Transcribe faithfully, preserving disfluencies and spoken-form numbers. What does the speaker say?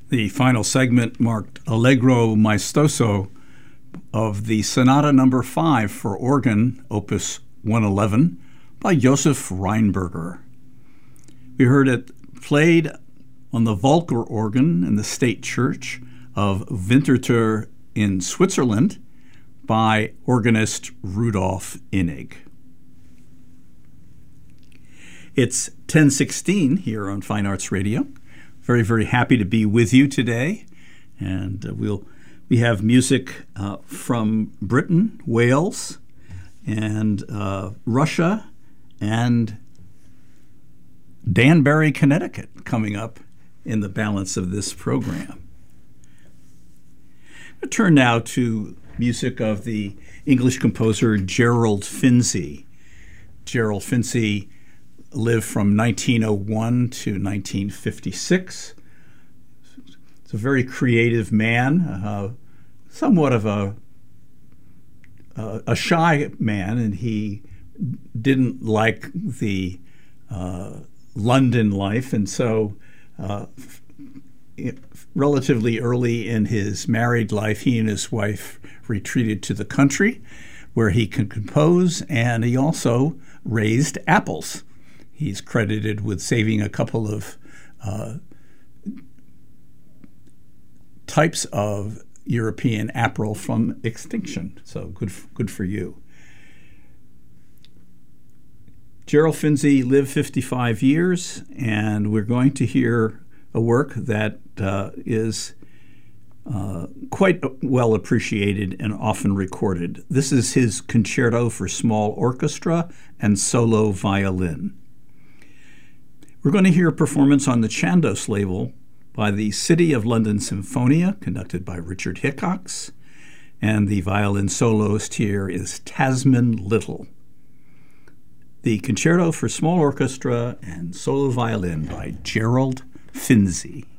The final segment marked Allegro Maestoso of the Sonata Number five for organ, Opus one eleven, by Josef Rheinberger. We heard it played on the Volker organ in the State Church of Winterthur in Switzerland by organist Rudolf Innig. It's ten sixteen here on Fine Arts Radio. Very, very happy to be with you today. And uh, we'll we have music uh, from Britain, Wales, and uh, Russia, and Danbury, Connecticut coming up in the balance of this program. I'll turn now to music of the English composer Gerald Finzi. Gerald Finzi lived from nineteen oh one to nineteen fifty-six. He's a very creative man, uh, somewhat of a, a a shy man, and he didn't like the uh, London life, and so uh, it, relatively early in his married life, he and his wife retreated to the country where he could compose, and he also raised apples. He's credited with saving a couple of uh, types of European apple from extinction. So good, good for you. Gerald Finzi lived fifty-five years, and we're going to hear a work that uh, is uh, quite well appreciated and often recorded. This is his Concerto for Small Orchestra and Solo Violin. We're going to hear a performance on the Chandos label by the City of London Symphonia, conducted by Richard Hickox, and the violin soloist here is Tasman Little. The Concerto for Small Orchestra and Solo Violin by Gerald Finzi.